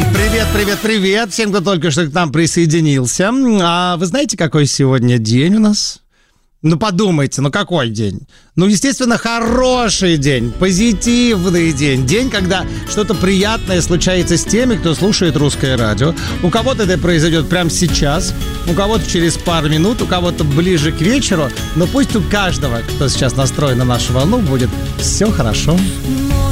Привет всем, кто только что к нам присоединился. А вы знаете, какой сегодня день у нас? Ну, подумайте, какой день? Естественно, хороший день, позитивный день. День, когда что-то приятное случается с теми, кто слушает русское радио. У кого-то это произойдет прямо сейчас, у кого-то через пару минут, у кого-то ближе к вечеру. Но пусть у каждого, кто сейчас настроен на нашу волну, будет все хорошо.